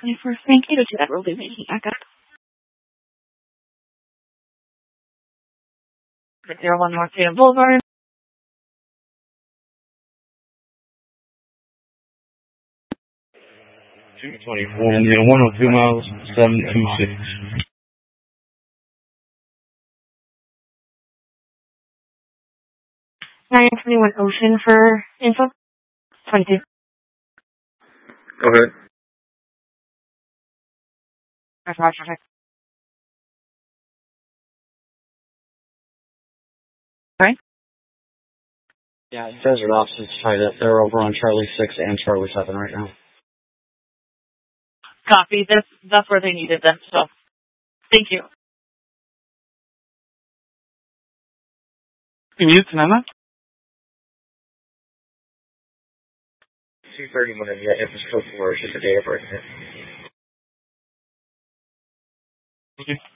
21st, thank you to that will be making back up. 01 North Tatum Boulevard. 224, and 102 miles, 726. 921 Ocean for info. 22. Go ahead. That's Roger. Sorry? Yeah, Desert Ops is tied up. They're over on Charlie 6 and Charlie 7 right now. Copy. That's where they needed them, so thank you. Mute, Nana? 231, yeah, if it's close to where it's just a day of birth. Okay.